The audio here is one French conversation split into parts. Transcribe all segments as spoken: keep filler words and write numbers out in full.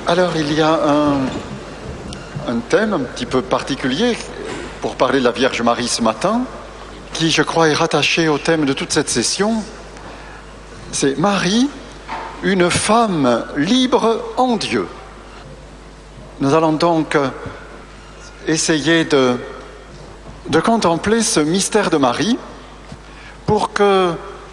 Alors, il y a un, un thème un petit peu particulier pour parler de la Vierge Marie ce matin, qui, je crois, est rattaché au thème de toute cette session. C'est Marie, une femme libre en Dieu. Nous allons donc essayer de, de contempler ce mystère de Marie pour que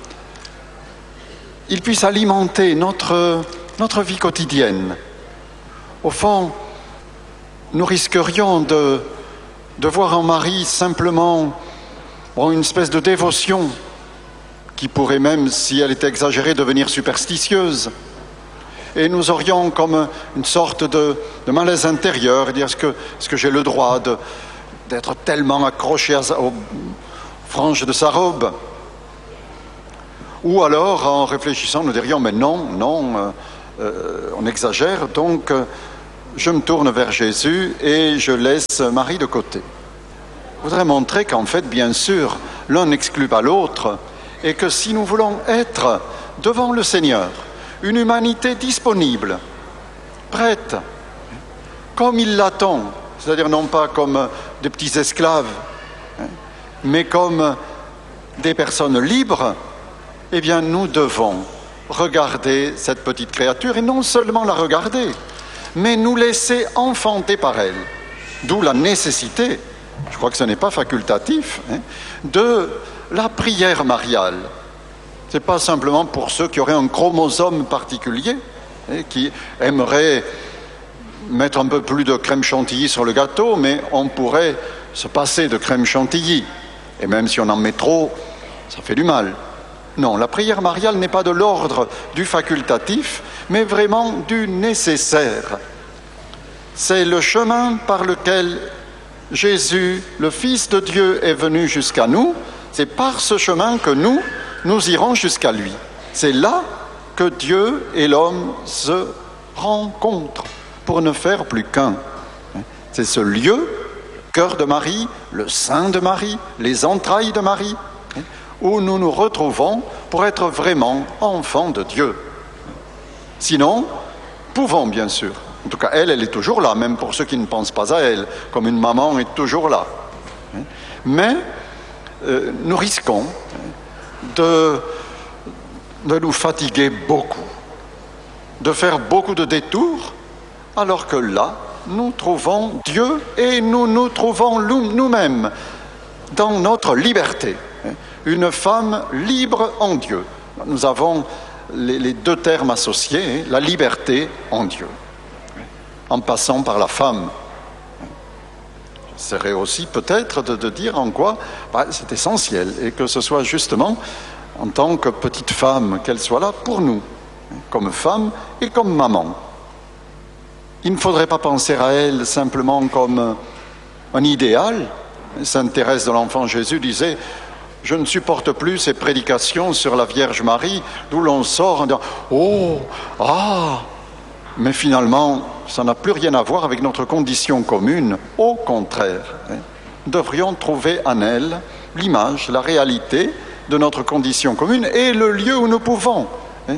il puisse alimenter notre, notre vie quotidienne. Au fond, nous risquerions de, de voir en Marie simplement bon, une espèce de dévotion qui pourrait même, si elle était exagérée, devenir superstitieuse. Et nous aurions comme une sorte de, de malaise intérieur, et dire est-ce que, est-ce que j'ai le droit de, d'être tellement accroché à, aux franges de sa robe? Ou alors, en réfléchissant, nous dirions mais non, non, euh, euh, on exagère, donc euh, je me tourne vers Jésus et je laisse Marie de côté. Je voudrais montrer qu'en fait, bien sûr, l'un n'exclut pas l'autre, et que si nous voulons être devant le Seigneur, une humanité disponible, prête, comme il l'attend, c'est-à-dire non pas comme des petits esclaves, mais comme des personnes libres, eh bien nous devons regarder cette petite créature, et non seulement la regarder, mais nous laisser enfanter par elle. D'où la nécessité, je crois que ce n'est pas facultatif, hein, de la prière mariale. Ce n'est pas simplement pour ceux qui auraient un chromosome particulier, hein, qui aimeraient mettre un peu plus de crème chantilly sur le gâteau, mais on pourrait se passer de crème chantilly. Et même si on en met trop, ça fait du mal. Non, la prière mariale n'est pas de l'ordre du facultatif, mais vraiment du nécessaire. C'est le chemin par lequel Jésus, le Fils de Dieu, est venu jusqu'à nous. C'est par ce chemin que nous, nous irons jusqu'à lui. C'est là que Dieu et l'homme se rencontrent pour ne faire plus qu'un. C'est ce lieu, le cœur de Marie, le sein de Marie, les entrailles de Marie, où nous nous retrouvons pour être vraiment enfants de Dieu. Sinon, pouvons bien sûr. En tout cas, elle, elle est toujours là, même pour ceux qui ne pensent pas à elle, comme une maman est toujours là. Mais euh, nous risquons de, de nous fatiguer beaucoup, de faire beaucoup de détours, alors que là, nous trouvons Dieu et nous nous trouvons nous-mêmes dans notre liberté. Une femme libre en Dieu. Nous avons les, les deux termes associés, la liberté en Dieu, en passant par la femme. Ce serait aussi peut-être de, de dire en quoi bah, c'est essentiel, et que ce soit justement en tant que petite femme, qu'elle soit là pour nous, comme femme et comme maman. Il ne faudrait pas penser à elle simplement comme un idéal. Sainte Thérèse de l'Enfant Jésus disait « Je ne supporte plus ces prédications sur la Vierge Marie, d'où l'on sort en disant « Oh, ah !» Mais finalement, ça n'a plus rien à voir avec notre condition commune. Au contraire, hein, nous devrions trouver en elle l'image, la réalité de notre condition commune et le lieu où nous pouvons hein,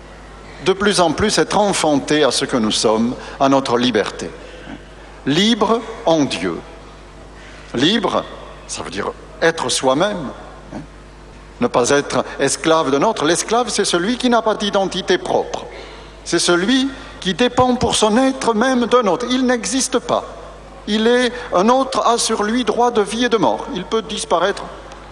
de plus en plus être enfantés à ce que nous sommes, à notre liberté. Libre en Dieu. Libre, ça veut dire être soi-même. Hein, ne pas être esclave d'un autre. L'esclave, c'est celui qui n'a pas d'identité propre. C'est celui qui dépend pour son être même d'un autre. Il n'existe pas. Il est, un autre a sur lui droit de vie et de mort. Il peut disparaître.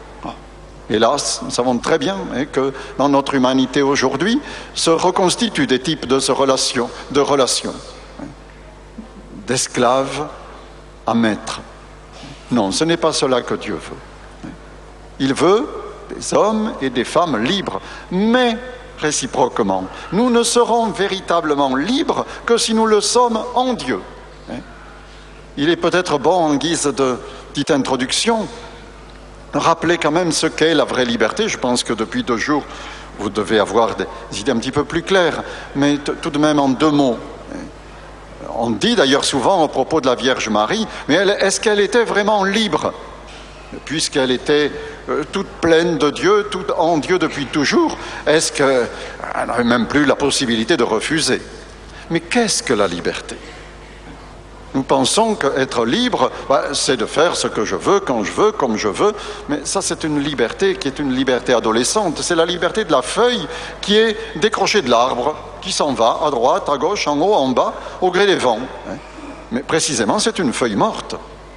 Hélas, nous savons très bien hein, que dans notre humanité aujourd'hui, se reconstituent des types de, ce relation, de relations. Hein, d'esclaves à maître. Non, ce n'est pas cela que Dieu veut. Il veut des hommes et des femmes libres, mais réciproquement. Nous ne serons véritablement libres que si nous le sommes en Dieu. Il est peut-être bon, en guise de petite introduction, rappeler quand même ce qu'est la vraie liberté. Je pense que depuis deux jours, vous devez avoir des idées un petit peu plus claires, mais tout de même en deux mots. On dit d'ailleurs souvent à propos de la Vierge Marie, mais elle, est-ce qu'elle était vraiment libre ? Puisqu'elle était euh, toute pleine de Dieu, toute en Dieu depuis toujours, est-ce qu'elle n'avait même plus la possibilité de refuser ? Mais qu'est-ce que la liberté? Nous pensons qu'être libre, bah, c'est de faire ce que je veux, quand je veux, comme je veux. Mais ça, c'est une liberté qui est une liberté adolescente. C'est la liberté de la feuille qui est décrochée de l'arbre, qui s'en va à droite, à gauche, en haut, en bas, au gré des vents. Mais précisément, c'est une feuille morte.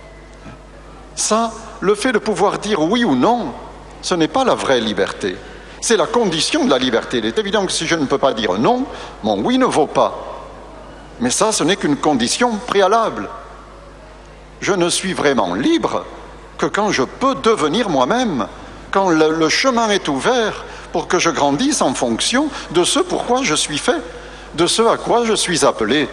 Ça, le fait de pouvoir dire oui ou non, ce n'est pas la vraie liberté. C'est la condition de la liberté. Il est évident que si je ne peux pas dire non, mon oui ne vaut pas. Mais ça, ce n'est qu'une condition préalable. Je ne suis vraiment libre que quand je peux devenir moi-même, quand le, le chemin est ouvert pour que je grandisse en fonction de ce pourquoi je suis fait, de ce à quoi je suis appelé.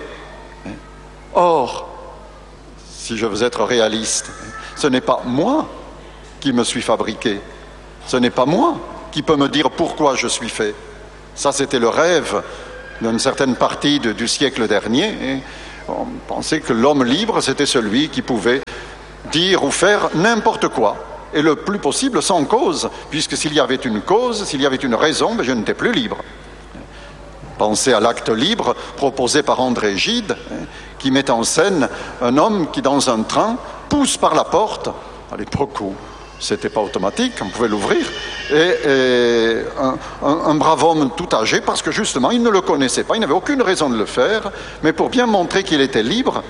Or, si je veux être réaliste, ce n'est pas moi qui me suis fabriqué, ce n'est pas moi qui peut me dire pourquoi je suis fait. Ça, c'était le rêve d'une certaine partie de, du siècle dernier. Et on pensait que l'homme libre, c'était celui qui pouvait dire ou faire n'importe quoi, et le plus possible sans cause, puisque s'il y avait une cause, s'il y avait une raison, ben je n'étais plus libre. Pensez à l'acte libre proposé par André Gide, qui met en scène un homme qui, dans un train, pousse par la porte, à l'époque où c'était pas automatique, on pouvait l'ouvrir, et, et un, un, un brave homme tout âgé, parce que justement, il ne le connaissait pas, il n'avait aucune raison de le faire, mais pour bien montrer qu'il était libre,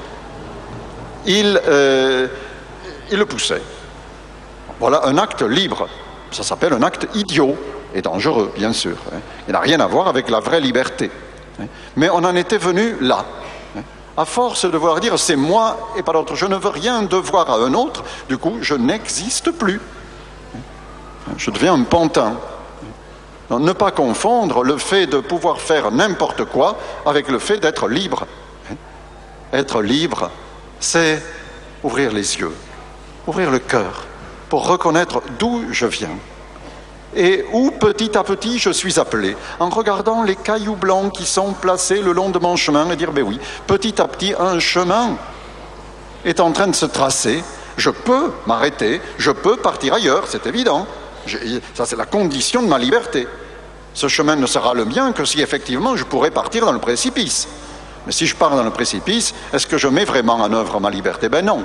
il, euh, il le poussait. Voilà un acte libre. Ça s'appelle un acte idiot et dangereux, bien sûr. Il n'a rien à voir avec la vraie liberté. Mais on en était venu là. À force de vouloir dire c'est moi et pas l'autre, je ne veux rien devoir à un autre, du coup je n'existe plus. Je deviens un pantin. Donc, ne pas confondre le fait de pouvoir faire n'importe quoi avec le fait d'être libre. Être libre, c'est ouvrir les yeux, ouvrir le cœur, pour reconnaître d'où je viens et où petit à petit je suis appelé, en regardant les cailloux blancs qui sont placés le long de mon chemin et dire, ben oui, petit à petit un chemin est en train de se tracer, je peux m'arrêter, je peux partir ailleurs, c'est évident, je, ça c'est la condition de ma liberté. Ce chemin ne sera le mien que si effectivement je pourrais partir dans le précipice. Mais si je pars dans le précipice, est-ce que je mets vraiment en œuvre ma liberté? Ben non.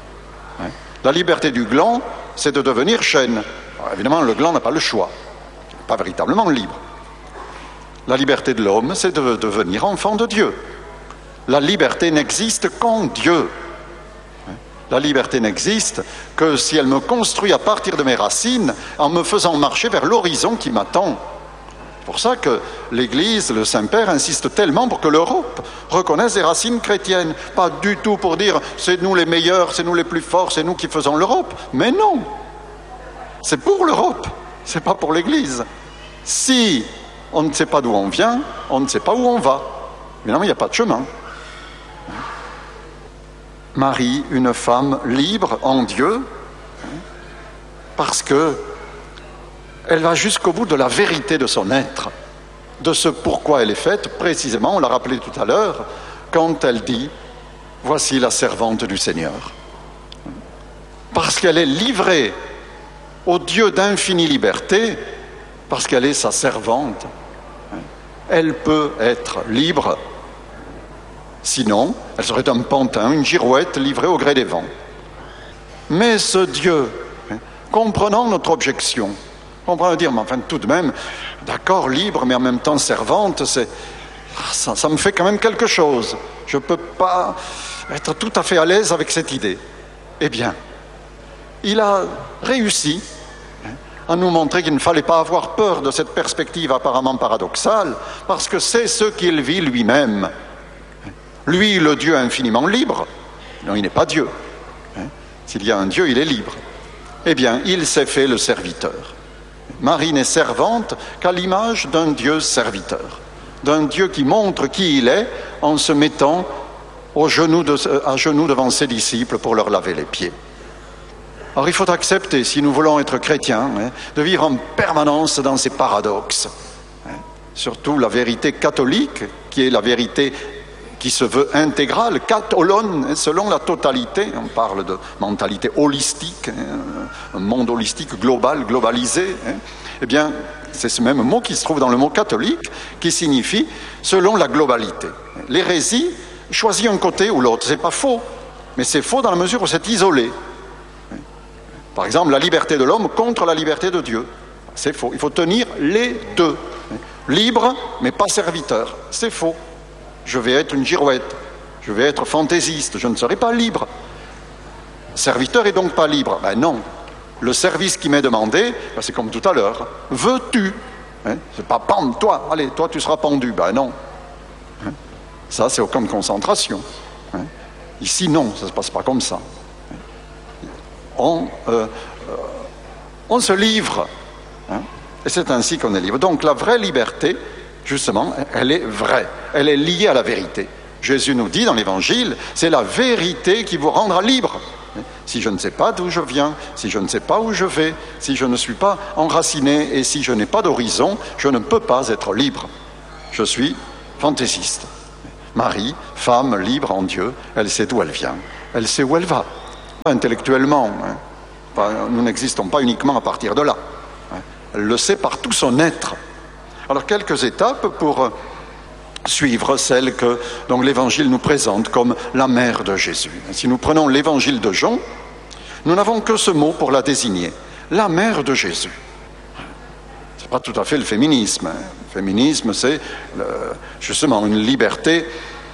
La liberté du gland, c'est de devenir chêne. Alors, évidemment, le gland n'a pas le choix, pas véritablement libre. La liberté de l'homme, c'est de devenir enfant de Dieu. La liberté n'existe qu'en Dieu. La liberté n'existe que si elle me construit à partir de mes racines, en me faisant marcher vers l'horizon qui m'attend. C'est pour ça que l'Église, le Saint-Père, insiste tellement pour que l'Europe reconnaisse des racines chrétiennes. Pas du tout pour dire c'est nous les meilleurs, c'est nous les plus forts, c'est nous qui faisons l'Europe. Mais non, c'est pour l'Europe, c'est pas pour l'Église. Si on ne sait pas d'où on vient, on ne sait pas où on va. Évidemment, il n'y a pas de chemin. Marie, une femme libre en Dieu, parce que elle va jusqu'au bout de la vérité de son être, de ce pourquoi elle est faite, précisément, on l'a rappelé tout à l'heure, quand elle dit « Voici la servante du Seigneur ». Parce qu'elle est livrée au Dieu d'infinie liberté, parce qu'elle est sa servante, elle peut être libre. Sinon, elle serait un pantin, une girouette livrée au gré des vents. Mais ce Dieu, comprenant notre objection, comprenant dire, mais enfin tout de même, d'accord, libre, mais en même temps servante, c'est, ça, ça me fait quand même quelque chose. Je ne peux pas être tout à fait à l'aise avec cette idée. Eh bien, il a réussi à nous montrer qu'il ne fallait pas avoir peur de cette perspective apparemment paradoxale, parce que c'est ce qu'il vit lui-même. Lui, le Dieu infiniment libre, non, il n'est pas Dieu. S'il y a un Dieu, il est libre. Eh bien, il s'est fait le serviteur. Marie n'est servante qu'à l'image d'un Dieu serviteur, d'un Dieu qui montre qui il est en se mettant au genou de, à genoux devant ses disciples pour leur laver les pieds. Alors il faut accepter, si nous voulons être chrétiens, hein, de vivre en permanence dans ces paradoxes. Hein. Surtout la vérité catholique, qui est la vérité qui se veut intégral, katholon, selon la totalité. On parle de mentalité holistique, un monde holistique global, globalisé. Eh bien, c'est ce même mot qui se trouve dans le mot catholique, qui signifie selon la globalité. L'hérésie choisit un côté ou l'autre, c'est pas faux, mais c'est faux dans la mesure où c'est isolé. Par exemple, la liberté de l'homme contre la liberté de Dieu. C'est faux. Il faut tenir les deux. Libre, mais pas serviteur. C'est faux. Je vais être une girouette. Je vais être fantaisiste. Je ne serai pas libre. Serviteur et donc pas libre. Ben non. Le service qui m'est demandé, ben c'est comme tout à l'heure. Veux-tu hein? C'est pas pendre-toi. Allez, toi tu seras pendu. Ben non. Hein? Ça, c'est au camp de concentration. Hein? Ici, non. Ça ne se passe pas comme ça. On, euh, euh, on se livre. Hein? Et c'est ainsi qu'on est libre. Donc la vraie liberté, justement, elle est vraie. Elle est liée à la vérité. Jésus nous dit dans l'Évangile, c'est la vérité qui vous rendra libre. Si je ne sais pas d'où je viens, si je ne sais pas où je vais, si je ne suis pas enraciné et si je n'ai pas d'horizon, je ne peux pas être libre. Je suis fantaisiste. Marie, femme libre en Dieu, elle sait d'où elle vient. Elle sait où elle va. Pas intellectuellement. Hein. Nous n'existons pas uniquement à partir de là. Elle le sait par tout son être. Alors, quelques étapes pour suivre celle que donc, l'Évangile nous présente comme la mère de Jésus. Si nous prenons l'Évangile de Jean, nous n'avons que ce mot pour la désigner, la mère de Jésus. Ce n'est pas tout à fait le féminisme. Le féminisme, c'est le, justement une liberté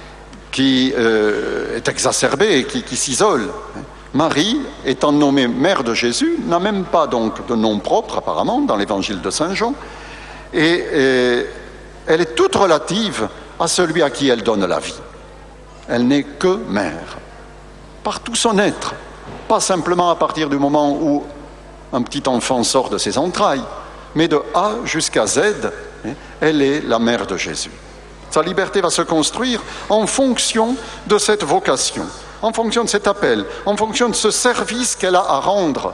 qui euh, est exacerbée et qui, qui s'isole. Marie, étant nommée mère de Jésus, n'a même pas donc de nom propre apparemment dans l'évangile de Saint Jean, et, et elle est toute relative à celui à qui elle donne la vie. Elle n'est que mère, par tout son être, pas simplement à partir du moment où un petit enfant sort de ses entrailles, mais de A jusqu'à Z, elle est la mère de Jésus. Sa liberté va se construire en fonction de cette vocation, en fonction de cet appel, en fonction de ce service qu'elle a à rendre,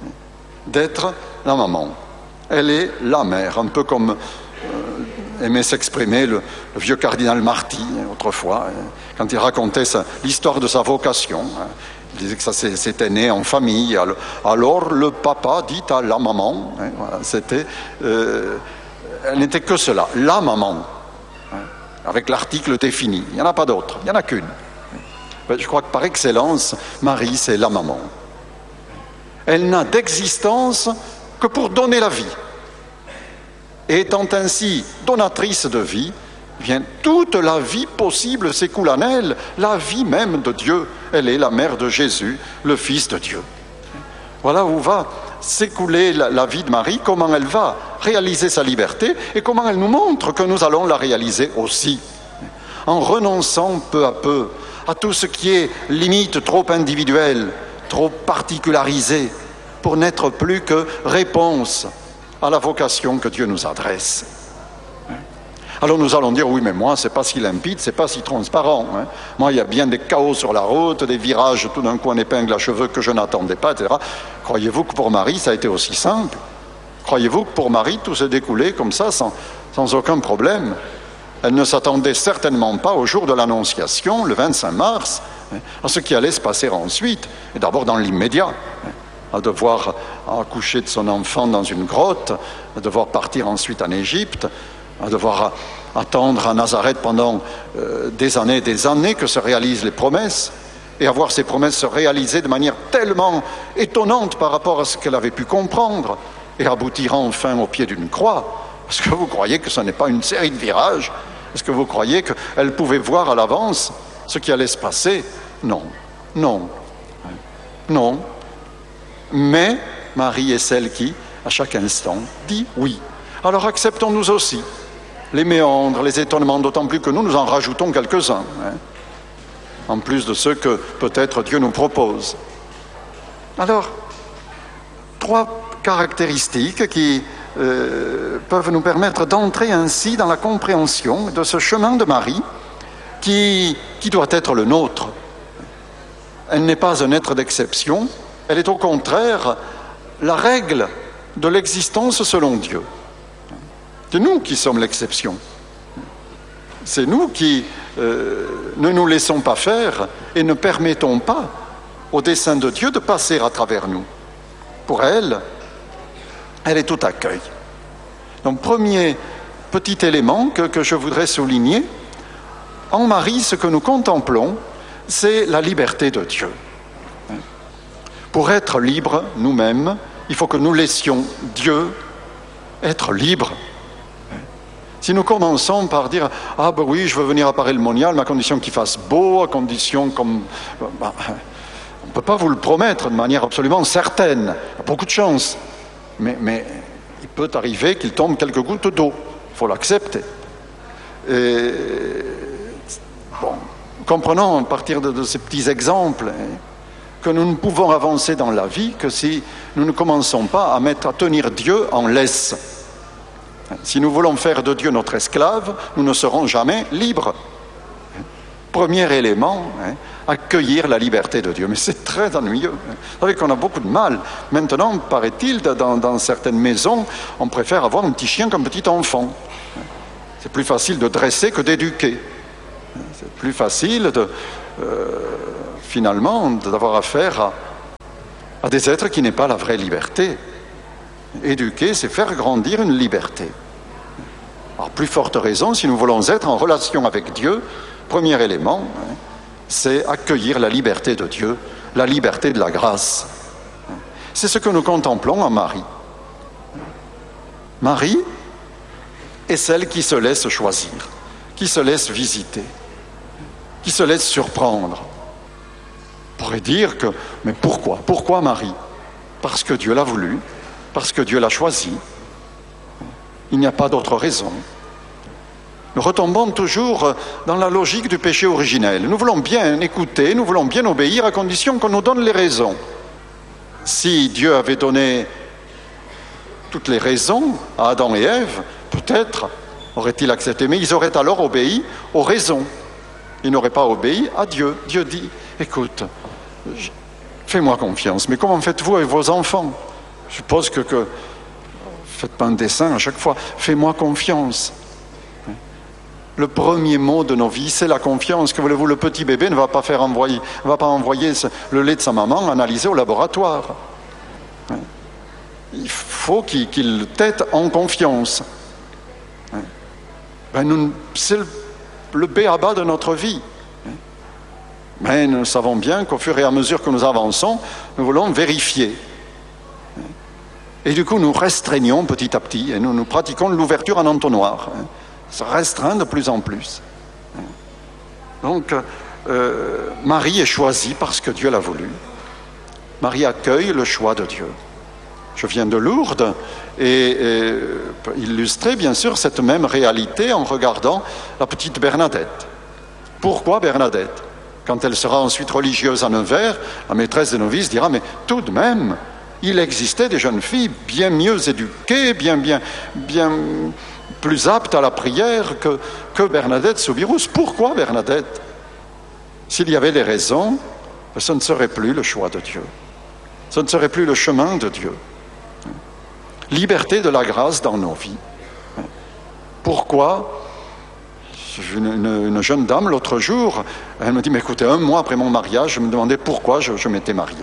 d'être la maman. Elle est la mère, un peu comme euh, aimait s'exprimer le, le vieux cardinal Marty, autrefois, quand il racontait sa, l'histoire de sa vocation. Il disait que ça s'était né en famille. Alors le papa dit à la maman, hein, voilà, c'était, euh, elle n'était que cela, la maman, hein, avec l'article défini. Il n'y en a pas d'autre, il n'y en a qu'une. Je crois que par excellence, Marie, c'est la maman. Elle n'a d'existence que pour donner la vie. Et étant ainsi donatrice de vie, bien, toute la vie possible s'écoule en elle, la vie même de Dieu. Elle est la mère de Jésus, le Fils de Dieu. Voilà où va s'écouler la, la vie de Marie, comment elle va réaliser sa liberté et comment elle nous montre que nous allons la réaliser aussi, en renonçant peu à peu à tout ce qui est limite trop individuelle, trop particularisée, pour n'être plus que réponse à la vocation que Dieu nous adresse. Alors nous allons dire, oui, mais moi, c'est pas si limpide, c'est pas si transparent. Hein. Moi, il y a bien des chaos sur la route, des virages tout d'un coup en épingle à cheveux que je n'attendais pas, et cetera. Croyez-vous que pour Marie, ça a été aussi simple? Croyez-vous que pour Marie, tout s'est découlé comme ça, sans, sans aucun problème? Elle ne s'attendait certainement pas au jour de l'Annonciation, le vingt-cinq mars, à ce qui allait se passer ensuite, et d'abord dans l'immédiat, à devoir accoucher de son enfant dans une grotte, à devoir partir ensuite en Égypte, à devoir attendre à Nazareth pendant euh, des années et des années que se réalisent les promesses, et à voir ces promesses se réaliser de manière tellement étonnante par rapport à ce qu'elle avait pu comprendre, et aboutir enfin au pied d'une croix. Est-ce que vous croyez que ce n'est pas une série de virages? Est-ce que vous croyez qu'elle pouvait voir à l'avance ce qui allait se passer? Non, non, non. Mais Marie est celle qui, à chaque instant, dit oui. Alors acceptons-nous aussi les méandres, les étonnements, d'autant plus que nous, nous en rajoutons quelques-uns, hein, en plus de ceux que peut-être Dieu nous propose. Alors, trois caractéristiques qui euh, peuvent nous permettre d'entrer ainsi dans la compréhension de ce chemin de Marie qui, qui doit être le nôtre. Elle n'est pas un être d'exception, elle est au contraire la règle de l'existence selon Dieu. C'est nous qui sommes l'exception. C'est nous qui euh, ne nous laissons pas faire et ne permettons pas au dessein de Dieu de passer à travers nous. Pour elle, elle est tout accueil. Donc, premier petit élément que, que je voudrais souligner, en Marie, ce que nous contemplons, c'est la liberté de Dieu. Pour être libres nous-mêmes, il faut que nous laissions Dieu être libre. Si nous commençons par dire « Ah ben oui, je veux venir à Paray-le-Monial, mais à condition qu'il fasse beau, à condition comme... Ben, » on ne peut pas vous le promettre de manière absolument certaine. Il y a beaucoup de chance. Mais, mais il peut arriver qu'il tombe quelques gouttes d'eau. Il faut l'accepter. Et, bon, comprenons à partir de, de ces petits exemples hein, que nous ne pouvons avancer dans la vie que si nous ne commençons pas à, mettre, à tenir Dieu en laisse. Si nous voulons faire de Dieu notre esclave, nous ne serons jamais libres. Premier élément, hein, accueillir la liberté de Dieu. Mais c'est très ennuyeux. Vous savez qu'on a beaucoup de mal. Maintenant, paraît-il, dans, dans certaines maisons, on préfère avoir un petit chien qu'un petit enfant. C'est plus facile de dresser que d'éduquer. C'est plus facile, de, euh, finalement, d'avoir affaire à, à des êtres qui n'aient pas la vraie liberté. Éduquer, c'est faire grandir une liberté. Alors, plus forte raison, si nous voulons être en relation avec Dieu, premier élément, hein, c'est accueillir la liberté de Dieu, la liberté de la grâce. C'est ce que nous contemplons en Marie. Marie est celle qui se laisse choisir, qui se laisse visiter, qui se laisse surprendre. On pourrait dire que, mais pourquoi? Pourquoi Marie? Parce que Dieu l'a voulu, parce que Dieu l'a choisi. Il n'y a pas d'autre raison. Nous retombons toujours dans la logique du péché originel. Nous voulons bien écouter, nous voulons bien obéir à condition qu'on nous donne les raisons. Si Dieu avait donné toutes les raisons à Adam et Ève, peut-être aurait-il accepté, mais ils auraient alors obéi aux raisons. Ils n'auraient pas obéi à Dieu. Dieu dit, écoute, fais-moi confiance, mais comment faites-vous avec vos enfants? Je suppose que, que faites pas un dessin à chaque fois, fais-moi confiance. Le premier mot de nos vies, c'est la confiance. Que voulez-vous, le petit bébé ne va pas faire envoyer, ne va pas envoyer le lait de sa maman analysé au laboratoire. Il faut qu'il, qu'il tête en confiance. Ben nous, c'est le, le b.a-ba de notre vie. Mais nous savons bien qu'au fur et à mesure que nous avançons, nous voulons vérifier. Et du coup, nous restreignons petit à petit et nous, nous pratiquons l'ouverture en entonnoir. Se restreint de plus en plus. Donc, euh, Marie est choisie parce que Dieu l'a voulu. Marie accueille le choix de Dieu. Je viens de Lourdes et, et illustrer bien sûr cette même réalité en regardant la petite Bernadette. Pourquoi Bernadette? Quand elle sera ensuite religieuse à Nevers, la maîtresse des novices dira, mais tout de même, il existait des jeunes filles bien mieux éduquées, bien, bien, bien plus aptes à la prière que, que Bernadette Soubirous. Pourquoi Bernadette? S'il y avait des raisons, ce ne serait plus le choix de Dieu. Ce ne serait plus le chemin de Dieu. Liberté de la grâce dans nos vies. Pourquoi? Une, une, une jeune dame, l'autre jour, elle me dit, mais écoutez, un mois après mon mariage, je me demandais pourquoi je, je m'étais marié.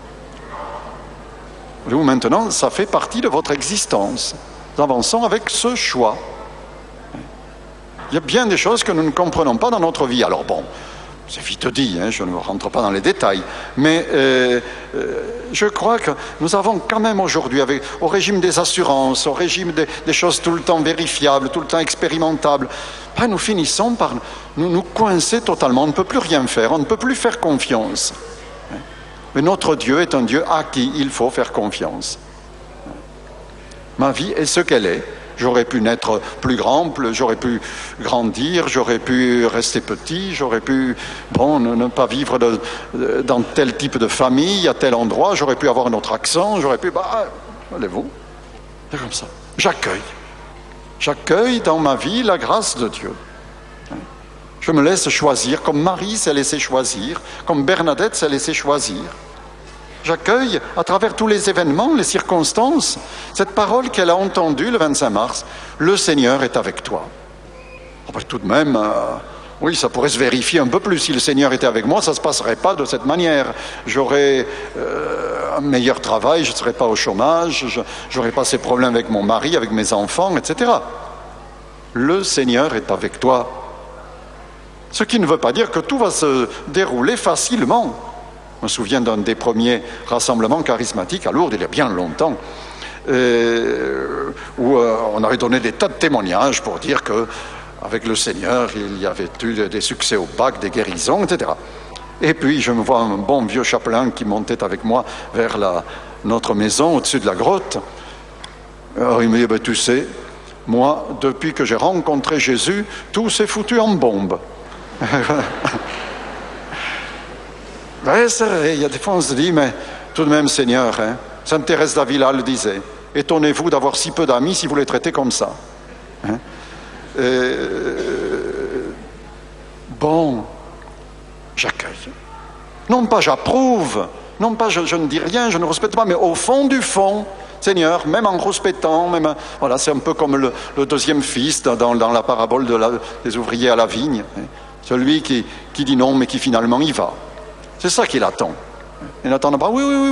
Vous, maintenant, ça fait partie de votre existence. Nous avançons avec ce choix. Il y a bien des choses que nous ne comprenons pas dans notre vie. Alors bon, c'est vite dit, hein, je ne rentre pas dans les détails, mais euh, euh, je crois que nous avons quand même aujourd'hui, avec, au régime des assurances, au régime des, des choses tout le temps vérifiables, tout le temps expérimentables, ben, nous finissons par nous, nous coincer totalement. On ne peut plus rien faire, on ne peut plus faire confiance. Mais notre Dieu est un Dieu à qui il faut faire confiance. Ma vie est ce qu'elle est. J'aurais pu naître plus grand, j'aurais pu grandir, j'aurais pu rester petit, j'aurais pu bon, ne, ne pas vivre de, de, dans tel type de famille, à tel endroit, j'aurais pu avoir un autre accent, j'aurais pu... Bah, allez-vous, c'est comme ça. J'accueille. J'accueille dans ma vie la grâce de Dieu. Je me laisse choisir, comme Marie s'est laissée choisir, comme Bernadette s'est laissée choisir. J'accueille, à travers tous les événements, les circonstances, cette parole qu'elle a entendue le vingt-cinq mars, « Le Seigneur est avec toi ». Oh ben, tout de même, euh, Oui, ça pourrait se vérifier un peu plus. Si le Seigneur était avec moi, ça ne se passerait pas de cette manière. J'aurais euh, un meilleur travail, je ne serais pas au chômage, je n'aurais pas ces problèmes avec mon mari, avec mes enfants, et cetera. Le Seigneur est avec toi. Ce qui ne veut pas dire que tout va se dérouler facilement. Je me souviens d'un des premiers rassemblements charismatiques à Lourdes, il y a bien longtemps, euh, où euh, on avait donné des tas de témoignages pour dire que avec le Seigneur, il y avait eu des succès au bac, des guérisons, et cetera. Et puis, je me vois un bon vieux chapelain qui montait avec moi vers la, notre maison, au-dessus de la grotte. Alors, il me dit, ben, tu sais, moi, depuis que j'ai rencontré Jésus, tout s'est foutu en bombe. Ben, c'est vrai, il y a des fois, on se dit, mais tout de même, Seigneur, hein, Sainte Thérèse d'Avila le disait, étonnez-vous d'avoir si peu d'amis si vous les traitez comme ça. Hein? Euh, bon, j'accueille. Non pas j'approuve, non pas je, je ne dis rien, je ne respecte pas, mais au fond du fond, Seigneur, même en respectant, même, voilà, c'est un peu comme le, le deuxième fils dans, dans la parabole de la, des ouvriers à la vigne, hein, celui qui, qui dit non mais qui finalement y va. C'est ça qu'il attend. Il n'attend pas, oui, oui, oui.